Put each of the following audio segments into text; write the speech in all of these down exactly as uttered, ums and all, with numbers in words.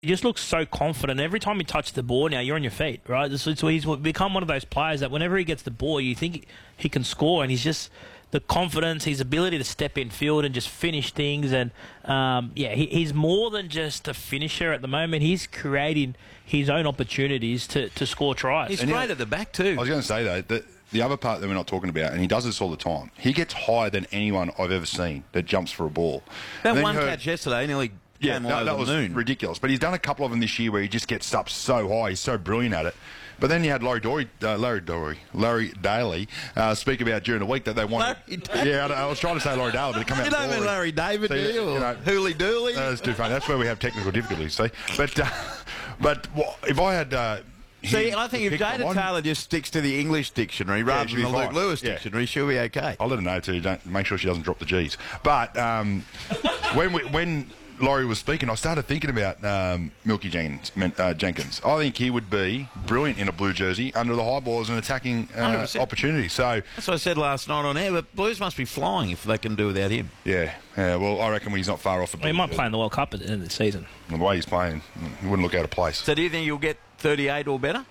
he just looks so confident. Every time he touches the ball now, you're on your feet, right? So he's become one of those players that whenever he gets the ball, you think he can score, and he's just the confidence, his ability to step in field and just finish things. And, um, yeah, he, he's more than just a finisher at the moment. He's creating his own opportunities to, to score tries. He's And great yeah, at the back too. I was going to say, though, that the other part that we're not talking about, and he does this all the time, he gets higher than anyone I've ever seen that jumps for a ball. That Then one you heard- catch yesterday nearly Yeah, came that, over that the was moon. ridiculous. But he's done a couple of them this year where he just gets up so high. He's so brilliant at it. But then you had Larry Dory, uh, Larry Dory, Larry Daly uh, speak about during the week that they wanted. Larry Daly? Yeah, I, I was trying to say Larry Daly, but it came out. You don't mean Dory. Larry David, So, do you? Or you know, Hooly Dooley? That's too funny. That's where we have technical difficulties. See, but uh, but well, if I had. Uh, See, him I think to if pick Jada one, Taylor just sticks to the English dictionary rather she'll than be the Luke fine. Lewis Yeah. dictionary, she'll be okay. I'll let her know too. Don't make sure she doesn't drop the G's. But um, when we, when Laurie was speaking, I started thinking about um, Milky Jenkins, uh, Jenkins. I think he would be brilliant in a blue jersey under the high balls and attacking uh, opportunities. So That's what I said last night on air, but Blues must be flying if they can do without him. yeah, yeah. Well, I reckon he's not far off. A I mean, he might play in the World Cup at the end of the season. The way he's playing, he wouldn't look out of place. So do you think you'll get thirty-eight or better?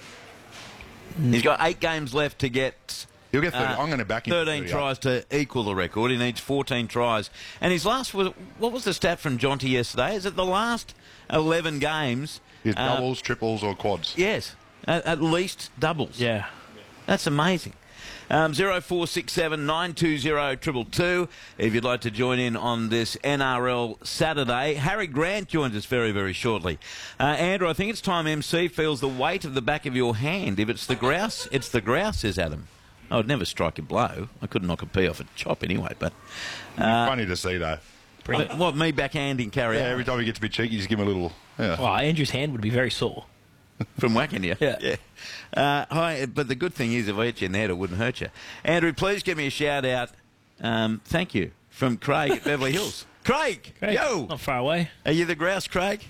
He's got eight games left to get He'll get thirty. uh, I'm going to back him. thirteen tries to equal the record. He needs fourteen tries. And his last was, what was the stat from Jonty yesterday? Is it the last eleven games? His uh, doubles, triples, or quads. Yes, at, at least doubles. Yeah. That's amazing. Um, zero four six seven nine two zero two two two if you'd like to join in on this N R L Saturday. Harry Grant joins us very, very shortly. Uh, Andrew, I think it's time M C feels the weight of the back of your hand. If it's the grouse, it's the grouse, says Adam. I would never strike a blow. I couldn't knock a pea off a chop anyway, but... Uh, Funny to see, though. what, what, me backhanding carry Yeah, out every time he gets a bit cheeky, just give him a little... Yeah. Oh, Andrew's hand would be very sore. from whacking you? Yeah. yeah. Uh, hi, but the good thing is if I hit you in the head, it wouldn't hurt you. Andrew, please give me a shout-out. Um, thank you. From Craig at Beverly Hills. Craig! Craig, Yo! not far away. Are you the grouse, Craig?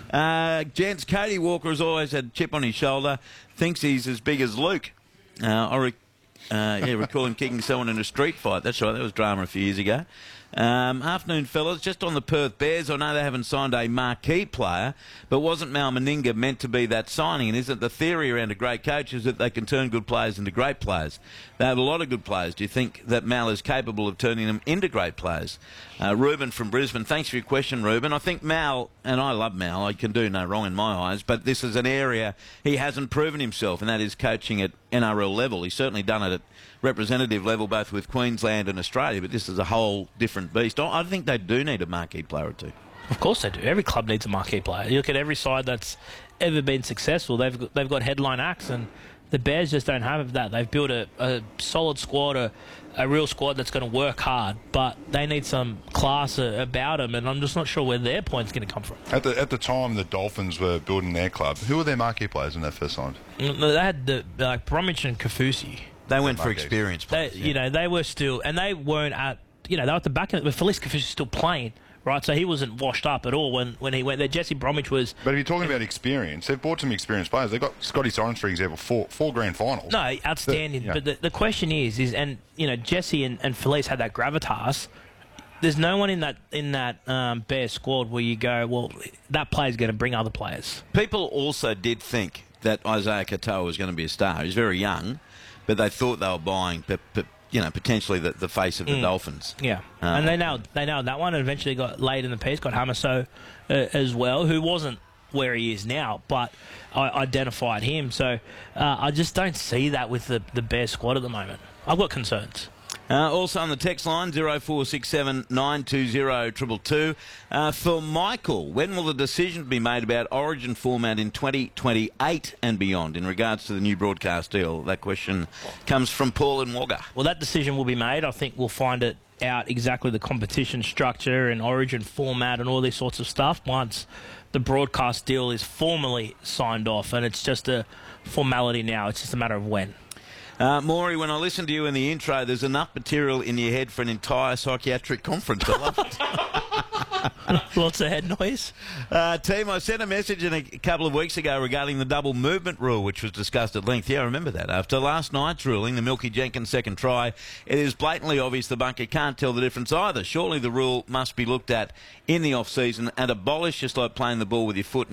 Uh, gents, Cody Walker has always had a chip on his shoulder, thinks he's as big as Luke. Uh, I re- uh, yeah, recall him kicking someone in a street fight. That's right, that was drama a few years ago. Um, afternoon, fellas. Just on the Perth Bears, I know they haven't signed a marquee player, but wasn't Mal Meninga meant to be that signing? And isn't the theory around a great coach is that they can turn good players into great players? They have a lot of good players. Do you think that Mal is capable of turning them into great players? Uh, Ruben from Brisbane, thanks for your question, Ruben. I think Mal, and I love Mal, I can do no wrong in my eyes, but this is an area he hasn't proven himself, and that is coaching at N R L level. He's certainly done it at representative level, both with Queensland and Australia, but this is a whole different beast. I think they do need a marquee player or two. Of course they do. Every club needs a marquee player. You look at every side that's ever been successful. They've got, they've got headline acts, and the Bears just don't have that. They've built a, a solid squad, a, a real squad that's going to work hard, but they need some class uh, about them, and I'm just not sure where their point's going to come from. At the at the time the Dolphins were building their club, who were their marquee players when they first signed? They had the like Bromwich and Kafusi. They went for marquees. experience They, players. you know, they were still, and they weren't at, you know, they were at the back of it, but Felice Kafusi was still playing, right? So he wasn't washed up at all when, when he went there. Jesse Bromwich was... But if you're talking about experience, they've bought some experienced players. They've got Scotty Sorens, for example, four four grand finals. No, outstanding. The- yeah. But the, the question is, is and, you know, Jesse and, and Felice had that gravitas. There's no one in that in that um, Bears squad where you go, well, that player's going to bring other players. People also did think that Isaiah Katoa was going to be a star. He's very young, but they thought they were buying, but, but you know, potentially the, the face of the Mm. Dolphins. Yeah, Um, and they nailed they nailed that one, and eventually got laid in the piece. Got Hamaso uh, as well, who wasn't where he is now, but I identified him. So uh, I just don't see that with the the Bears squad at the moment. I've got concerns. Uh, also on the text line, zero four six seven nine two zero two two two. Uh, for Michael, when will the decision be made about Origin format in twenty twenty-eight and beyond in regards to the new broadcast deal? That question comes from Paul in Wagga. Well, that decision will be made. I think we'll find it out exactly the competition structure and Origin format and all these sorts of stuff once the broadcast deal is formally signed off, and it's just a formality now. It's just a matter of when. Uh, Maury, when I listen to you in the intro, there's enough material in your head for an entire psychiatric conference. I love it. Lots of head noise. Uh, team, I sent a message in a couple of weeks ago regarding the double movement rule, which was discussed at length. Yeah, I remember that. After last night's ruling, the Milky Jenkins second try, it is blatantly obvious the bunker can't tell the difference either. Surely the rule must be looked at in the off-season and abolished, just like playing the ball with your foot.